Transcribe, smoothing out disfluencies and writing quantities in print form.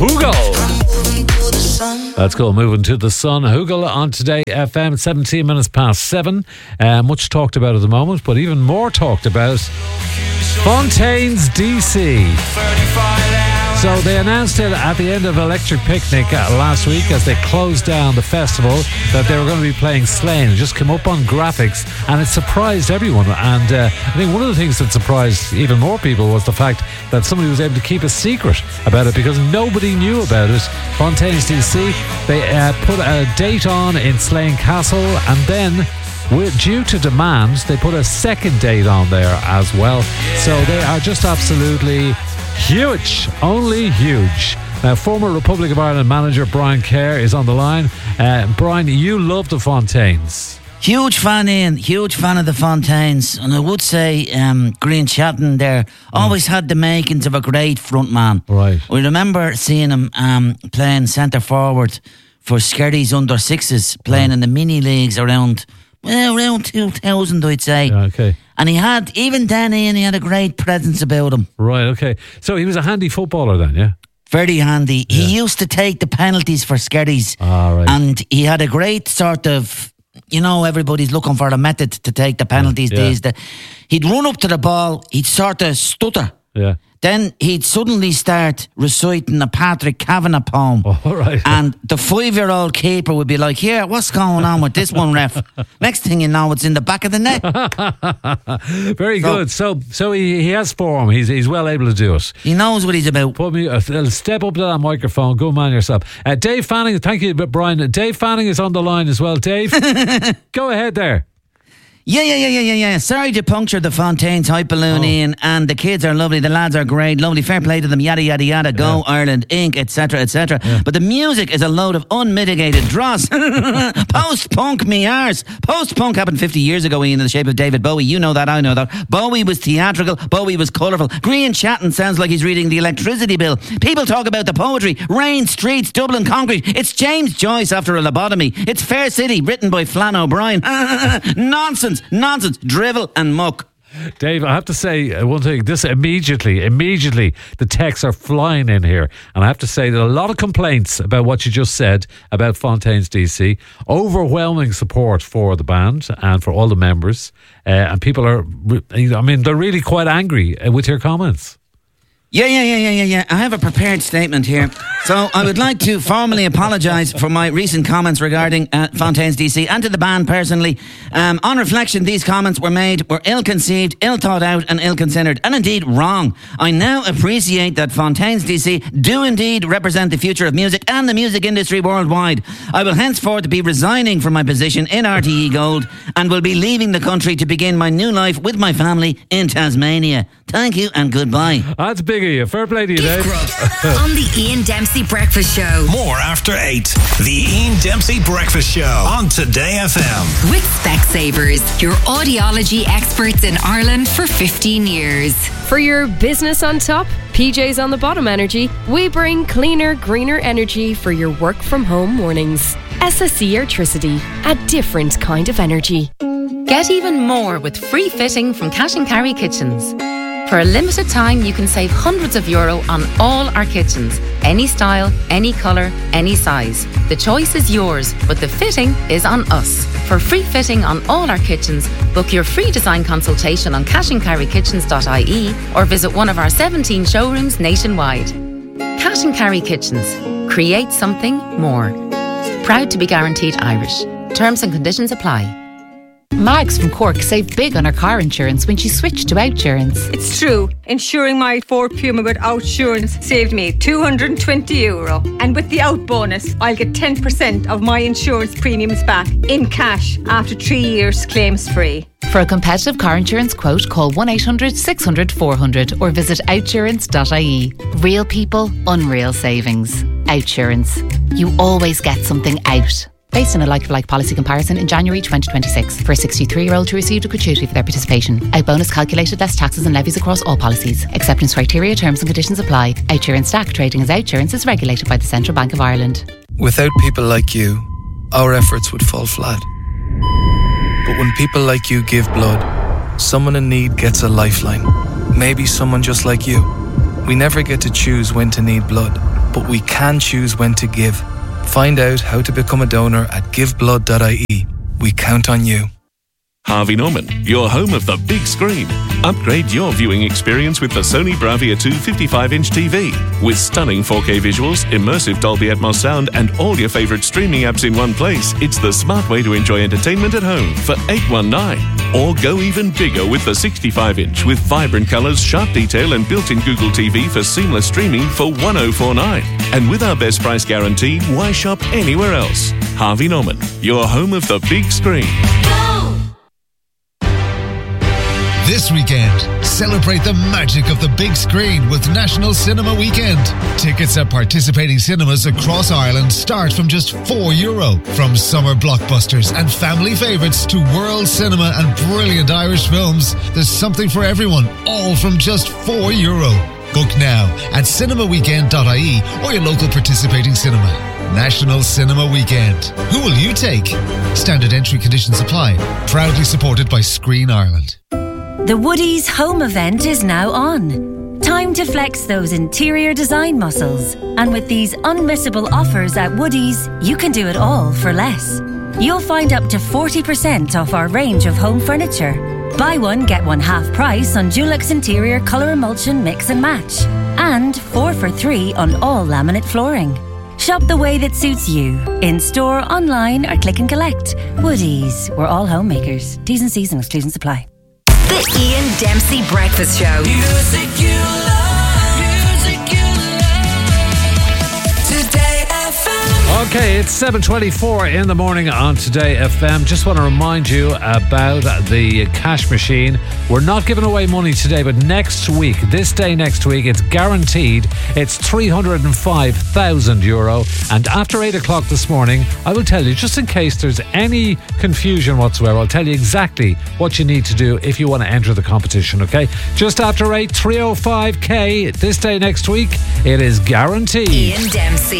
Hoogle. That's cool. Moving to the sun. Hoogle on Today FM. 17 minutes past 7. Much talked about at the moment, but even more talked about Fontaines DC. So they announced it at the end of Electric Picnic last week as they closed down the festival that they were going to be playing Slane. It just came up on graphics and it surprised everyone. And I think one of the things that surprised even more people was the fact that somebody was able to keep a secret about it because nobody knew about it. Fontaines DC, they put a date on in Slane Castle, and then due to demand, they put a second date on there as well. So they are just absolutely huge, only huge. Now, former Republic of Ireland manager Brian Kerr is on the line. Brian, you love the Fontaines. Huge fan, Ian. Huge fan of the Fontaines. And I would say Green Chatton there always had the makings of a great front man. Right. We remember seeing him playing centre forward for Skerry's under sixes, playing in the mini leagues around 2000, I'd say. Yeah, okay. And he had, even then, Ian, he had a great presence about him. Right, okay. So he was a handy footballer then, yeah? Very handy. Yeah. He used to take the penalties for Skerry's. Right. And he had a great sort of, you know, everybody's looking for a method to take the penalties these days. He'd run up to the ball, he'd sort of stutter. Yeah. Then he'd suddenly start reciting a Patrick Kavanagh poem. Oh, right. And the 5-year-old keeper would be like, here, what's going on with this one, ref? Next thing you know, it's in the back of the net. Very good. So he has form. He's well able to do it. He knows what he's about. Put me step up to that microphone. Good man yourself. Dave Fanning, thank you, Brian. Dave Fanning is on the line as well. Dave, go ahead there. Yeah. Sorry to puncture the Fontaines hype balloon, Ian. And the kids are lovely. The lads are great. Lovely. Fair play to them. Yada, yada, yada. Go Ireland, Inc., etc., etc. Yeah. But the music is a load of unmitigated dross. Post-punk me arse. Post-punk happened 50 years ago, Ian, in the shape of David Bowie. You know that, I know that. Bowie was theatrical. Bowie was colourful. Green Chatton sounds like he's reading the electricity bill. People talk about the poetry. Rain, streets, Dublin, concrete. It's James Joyce after a lobotomy. It's Fair City, written by Flann O'Brien. Nonsense, drivel and muck. Dave, I have to say one thing. This immediately, the texts are flying in here. And I have to say that a lot of complaints about what you just said about Fontaines DC. Overwhelming support for the band and for all the members. And people are, they're really quite angry with your comments. Yeah. I have a prepared statement here. So I would like to formally apologise for my recent comments regarding Fontaines DC and to the band personally. On reflection, these comments were ill-conceived, ill-thought-out and ill-considered, and indeed wrong. I now appreciate that Fontaines DC do indeed represent the future of music and the music industry worldwide. I will henceforth be resigning from my position in RTE Gold and will be leaving the country to begin my new life with my family in Tasmania. Thank you and goodbye. That's big of you. Fair play to you, Dave. On the Ian Dempsey Breakfast Show. More after 8. The Ian Dempsey Breakfast Show on Today FM. With Specsavers, your audiology experts in Ireland for 15 years. For your business on top, PJ's on the bottom energy, we bring cleaner, greener energy for your work from home mornings. SSE Airtricity, a different kind of energy. Get even more with free fitting from Cash & Carry Kitchens. For a limited time, you can save hundreds of euro on all our kitchens. Any style, any colour, any size. The choice is yours, but the fitting is on us. For free fitting on all our kitchens, book your free design consultation on cashandcarrykitchens.ie or visit one of our 17 showrooms nationwide. Cash & Carry Kitchens. Create something more. Proud to be guaranteed Irish. Terms and conditions apply. Mags from Cork saved big on her car insurance when she switched to Outsurance. It's true. Insuring my Ford Puma with Outsurance saved me €220. And with the Out bonus, I'll get 10% of my insurance premiums back in cash after 3 years claims free. For a competitive car insurance quote, call 1-800-600-400 or visit outsurance.ie. Real people, unreal savings. Outsurance. You always get something out. Based on a like-for-like policy comparison in January 2026 for a 63-year-old who received a gratuity for their participation. Out bonus calculated less taxes and levies across all policies. Acceptance criteria, terms and conditions apply. Outsurance Stack trading as Outsurance is regulated by the Central Bank of Ireland. Without people like you, our efforts would fall flat. But when people like you give blood, someone in need gets a lifeline. Maybe someone just like you. We never get to choose when to need blood. but we can choose when to give. Find out how to become a donor at giveblood.ie. We count on you. Harvey Norman, your home of the big screen. Upgrade your viewing experience with the Sony Bravia 2 55-inch TV. With stunning 4K visuals, immersive Dolby Atmos sound, and all your favourite streaming apps in one place, it's the smart way to enjoy entertainment at home for $819. Or go even bigger with the 65-inch with vibrant colours, sharp detail, and built-in Google TV for seamless streaming for $1049. And with our best price guarantee, why shop anywhere else? Harvey Norman, your home of the big screen. This weekend, celebrate the magic of the big screen with National Cinema Weekend. Tickets at participating cinemas across Ireland start from just €4. From summer blockbusters and family favourites to world cinema and brilliant Irish films, there's something for everyone, all from just €4. Book now at cinemaweekend.ie or your local participating cinema. National Cinema Weekend. Who will you take? Standard entry conditions apply. Proudly supported by Screen Ireland. The Woodies home event is now on. Time to flex those interior design muscles. And with these unmissable offers at Woodies, you can do it all for less. You'll find up to 40% off our range of home furniture. Buy one, get one half price on Dulux Interior Colour Emulsion Mix and Match. And 4 for 3 on all laminate flooring. Shop the way that suits you. In store, online or click and collect. Woodies. We're all homemakers. T's and C's and exclusions apply. The Ian Dempsey Breakfast Show. Music you love, Today FM. Okay, it's 7:24 in the morning on Today FM. Just want to remind you about the cash machine. We're not giving away money today, but next week, this day next week, it's guaranteed. It's €305,000. And after 8 o'clock this morning, I will tell you, just in case there's any confusion whatsoever, I'll tell you exactly what you need to do if you want to enter the competition, okay? Just after 8, 305k this day next week. It is guaranteed. Ian Dempsey.